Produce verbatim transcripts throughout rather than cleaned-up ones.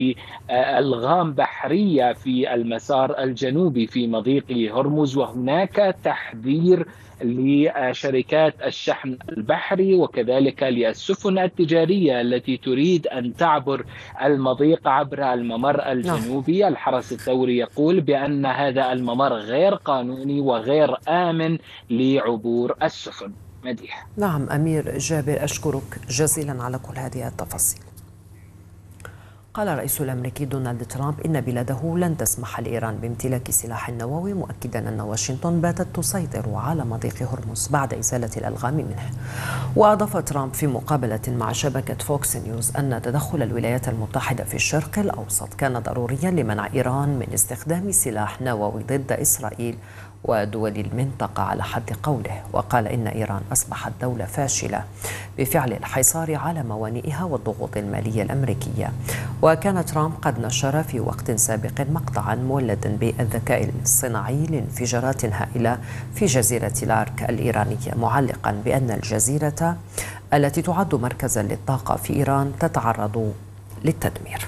ألغام بحرية في المسار الجنوبي في مضيق هرمز، وهناك تحذير لشركات الشحن البحري وكذلك للسفن التجارية التي تريد أن تعبر المضيق عبر الممر نعم. الجنوبي. الحرس الثوري يقول بأن هذا الممر غير قانوني وغير آمن لعبور السفن. مديح. نعم أمير جابر، أشكرك جزيلا على كل هذه التفاصيل. قال الرئيس الأمريكي دونالد ترامب إن بلاده لن تسمح لإيران بامتلاك سلاح نووي، مؤكدا أن واشنطن باتت تسيطر على مضيق هرمز بعد إزالة الألغام منه. وأضاف ترامب في مقابلة مع شبكة فوكس نيوز أن تدخل الولايات المتحدة في الشرق الأوسط كان ضروريا لمنع إيران من استخدام سلاح نووي ضد إسرائيل ودول المنطقة على حد قوله. وقال إن إيران أصبحت دولة فاشلة بفعل الحصار على موانئها والضغوط المالية الأمريكية. وكان ترامب قد نشر في وقت سابق مقطعا مولدا بالذكاء الصناعي لانفجارات هائلة في جزيرة لارك الإيرانية، معلقا بأن الجزيرة التي تعد مركزا للطاقة في إيران تتعرض للتدمير.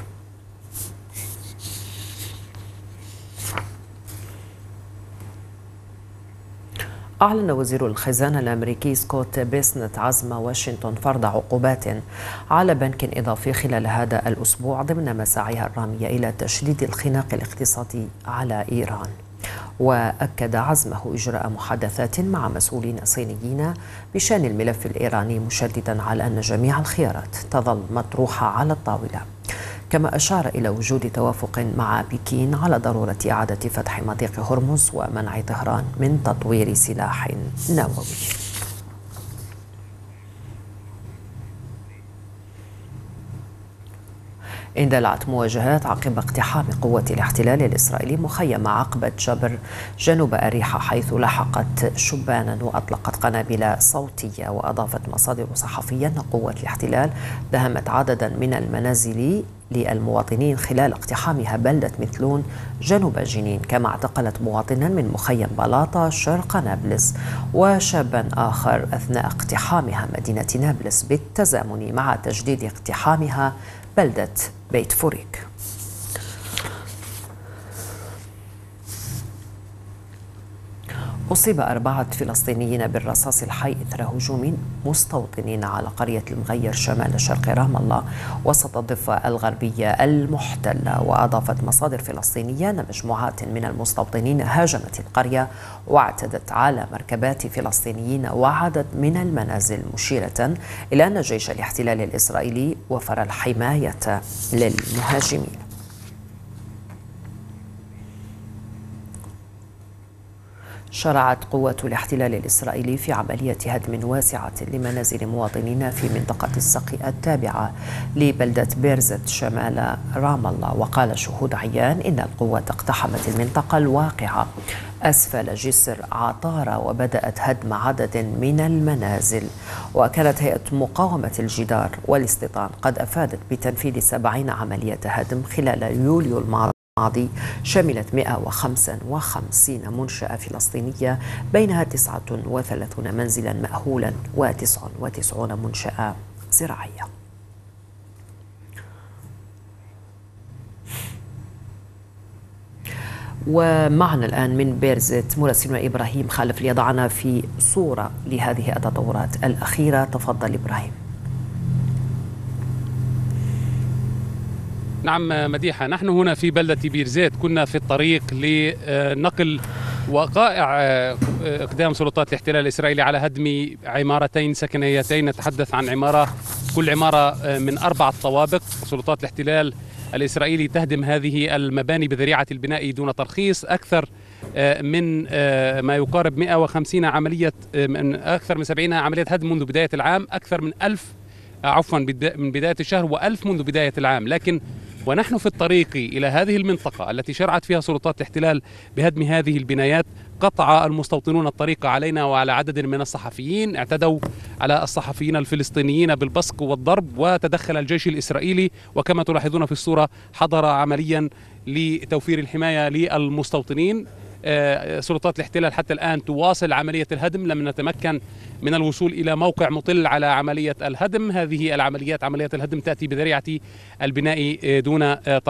أعلن وزير الخزانة الأمريكي سكوت بيسنت عزم واشنطن فرض عقوبات على بنك إضافي خلال هذا الأسبوع ضمن مساعيها الرامية إلى تشديد الخناق الاقتصادي على إيران. وأكد عزمه إجراء محادثات مع مسؤولين صينيين بشأن الملف الإيراني، مشددا على أن جميع الخيارات تظل مطروحة على الطاولة. كما أشار إلى وجود توافق مع بكين على ضرورة إعادة فتح مضيق هرمز ومنع طهران من تطوير سلاح نووي. اندلعت مواجهات عقب اقتحام قوة الاحتلال الإسرائيلي مخيم عقبة جبر جنوب أريحة، حيث لحقت شبانا وأطلقت قنابل صوتية. وأضافت مصادر صحفية أن قوة الاحتلال دهمت عددا من المنازل للمواطنين خلال اقتحامها بلدة مثلون جنوب جنين، كما اعتقلت مواطنا من مخيم بلاطة شرق نابلس وشابا آخر أثناء اقتحامها مدينة نابلس، بالتزامن مع تجديد اقتحامها بلدة بيت فوريك. أصيب أربعة فلسطينيين بالرصاص الحي إثر هجوم مستوطنين على قرية المغير شمال شرق رام الله وسط الضفة الغربية المحتلة. وأضافت مصادر فلسطينية أن مجموعات من المستوطنين هاجمت القرية واعتدت على مركبات فلسطينيين وعدد من المنازل، مشيرة إلى أن جيش الاحتلال الإسرائيلي وفر الحماية للمهاجمين. شرعت قوات الاحتلال الإسرائيلي في عملية هدم واسعة لمنازل مواطنين في منطقة السقي التابعة لبلدة بيرزت شمال رام الله. وقال شهود عيان إن القوات اقتحمت المنطقة الواقعة أسفل جسر عطارة وبدأت هدم عدد من المنازل. وكانت هيئة مقاومة الجدار والاستيطان قد أفادت بتنفيذ سبعين عملية هدم خلال يوليو الماضي الماضي، شملت مئة وخمسة وخمسين منشأة فلسطينية، بينها تسعة وثلاثين منزلا مأهولا وتسع وتسعين منشأة زراعية. ومعنا الآن من بيرزت مراسلنا إبراهيم خالف ليضعنا في صورة لهذه التطورات الأخيرة. تفضل إبراهيم. نعم مديحة، نحن هنا في بلدة بيرزيت كنا في الطريق لنقل وقائع اقدام سلطات الاحتلال الاسرائيلي على هدم عمارتين سكنيتين. نتحدث عن عمارة، كل عمارة من أربعة طوابق. سلطات الاحتلال الإسرائيلي تهدم هذه المباني بذريعة البناء دون ترخيص. أكثر من ما يقارب مئة وخمسين عملية، من أكثر من سبعين عملية هدم منذ بداية العام، أكثر من ألف عفوا من بداية الشهر وألف منذ بداية العام. لكن ونحن في الطريق إلى هذه المنطقة التي شرعت فيها سلطات الاحتلال بهدم هذه البنايات، قطع المستوطنون الطريق علينا وعلى عدد من الصحفيين. اعتدوا على الصحفيين الفلسطينيين بالبصق والضرب، وتدخل الجيش الإسرائيلي وكما تلاحظون في الصورة حضر عمليا لتوفير الحماية للمستوطنين. سلطات الاحتلال حتى الآن تواصل عملية الهدم. لم نتمكن من الوصول إلى موقع مطل على عملية الهدم. هذه العمليات عمليات الهدم تأتي بذريعة البناء دون